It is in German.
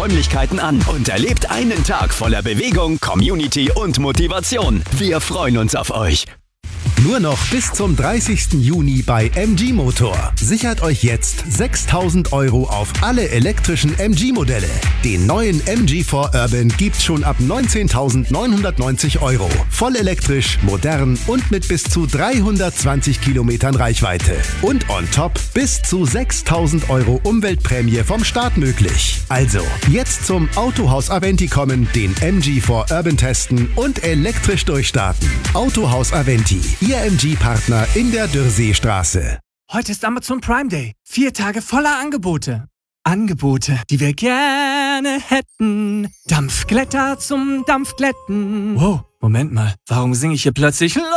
Räumlichkeiten an und erlebt einen Tag voller Bewegung, Community und Motivation. Wir freuen uns auf euch. Nur noch bis zum 30. Juni bei MG Motor. Sichert euch jetzt 6.000 € auf alle elektrischen MG-Modelle. Den neuen MG4 Urban gibt's schon ab 19.990 €. Voll elektrisch, modern und mit bis zu 320 Kilometern Reichweite. Und on top bis zu 6.000 € Umweltprämie vom Staat möglich. Also, jetzt zum Autohaus Aventi kommen, den MG4 Urban testen und elektrisch durchstarten. Autohaus Aventi, Ihr MG-Partner in der Dürrseestraße. Heute ist Amazon Prime Day. 4 Tage voller Angebote. Angebote, die wir gerne hätten. Dampfglätter zum Dampfglätten. Wow, Moment mal. Warum singe ich hier plötzlich